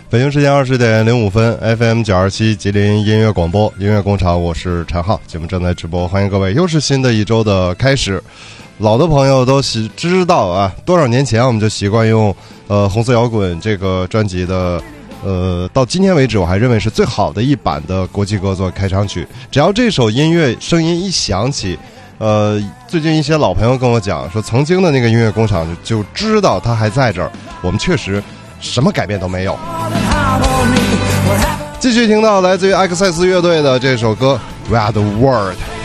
北京时间20:05 FM 927吉林音乐广播音乐工厂，我是陈浩，节目正在直播，欢迎各位。又是新的一周的开始，老的朋友都知道啊，多少年前我们就习惯用红色摇滚这个专辑的到今天为止我还认为是最好的一版的国际歌做开场曲。只要这首音乐声音一响起，最近一些老朋友跟我讲说，曾经的那个音乐工厂就知道它还在这儿，我们确实什么改变都没有。继续听到来自于埃克塞斯乐队的这首歌 We Are The World。